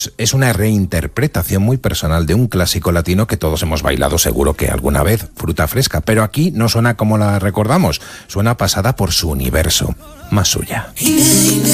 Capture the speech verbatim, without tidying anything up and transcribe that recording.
Es una reinterpretación muy personal de un clásico latino que todos hemos bailado seguro que alguna vez, Fruta Fresca, pero aquí no suena como la recordamos, suena pasada por su universo, más suya.